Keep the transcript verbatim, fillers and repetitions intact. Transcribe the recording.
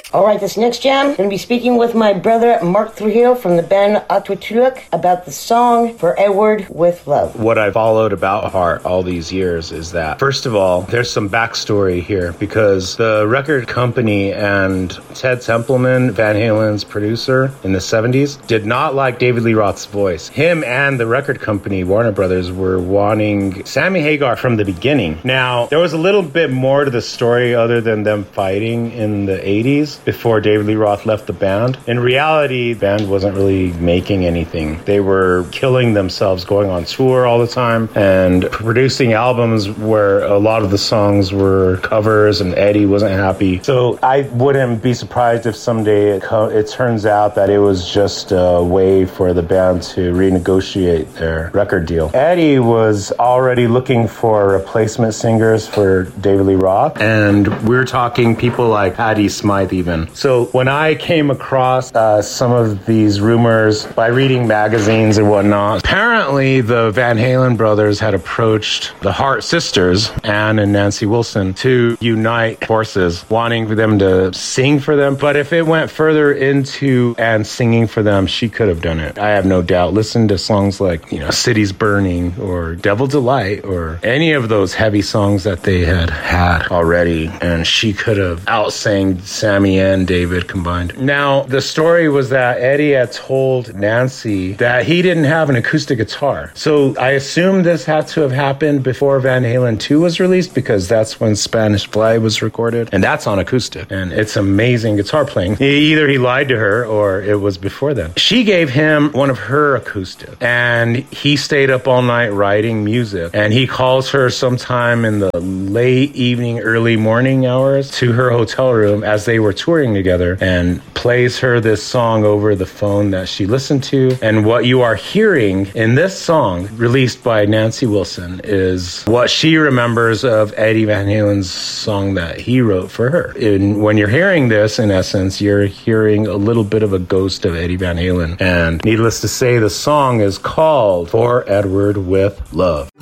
All right, this next jam, I'm going to be speaking with my brother Mark Trujillo from the band Atatürk about the song For Edward with Love. What I followed about Heart all these years is that, first of all, there's some backstory here because the record company and Ted Templeman, Van Halen's producer in the seventies, did not like David Lee Roth's voice. Him and the record company, Warner Brothers, were wanting Sammy Hagar from the beginning. Now, there was a little bit more to the story other than them fighting in the eighties before David Lee Roth left the band. In reality, the band wasn't really making anything. They were killing themselves, going on tour all the time and producing albums where a lot of the songs were covers and Eddie wasn't happy. So I wouldn't be surprised if someday it, co- it turns out that it was just a way for the band to renegotiate their record deal. Eddie was already looking for replacement singers for David Lee Roth, and we're talking people like Patty Smythe even. So when I came across uh, some of these rumors by reading magazines and whatnot, apparently the Van Halen brothers had approached the Hart sisters, Ann and Nancy Wilson, to unite forces, wanting for them to sing for them. But if it went further into Ann singing for them, she could have done it. I have no doubt. Listen to songs like, you know, Cities Burning or Devil Delight or any of those heavy songs that they had had already, and she could have outsang Sammy and David combined. Now, the story was that Eddie had told Nancy that he didn't have an acoustic guitar. So I assume this had to have happened before Van Halen two was released because that's when Spanish Fly was recorded, and that's on acoustic. And it's amazing guitar playing. Either he lied to her or it was before then. She gave him one of her acoustic, and he stayed up all night writing music. And he calls her sometime in the late evening, early morning hours to her hotel room as they were touring together and plays her this song over the phone that she listened to. And what you are hearing in this song, released by Nancy Wilson, is what she remembers of Eddie Van Halen's song that he wrote for her. And when you're hearing this, in essence, you're hearing a little bit of a ghost of Eddie Van Halen. And needless to say, the song is called For Edward with Love.